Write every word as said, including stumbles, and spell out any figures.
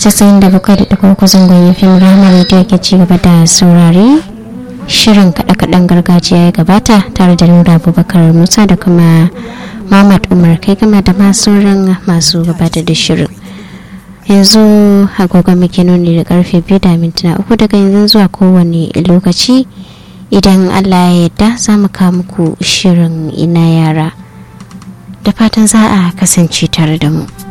casa'in da bakwai da ɗigo uku zangon ya fi Rahama Radio ke ci gaba da saurare. Shirin kaɗe-kaɗen gargajiya ya gabata tare da Nura Abubakar Musa da kuma Muhammad Umar kai gama da masu sauran masu gabatar da shirin. Yanzu agogon muke nuni da karfe biyu da mintuna uku daga yanzu zuwa kowane lokaci idan Allah ya yarda za mu kawo muku shirin ina yara. Da fatan za a kasance tare da mu.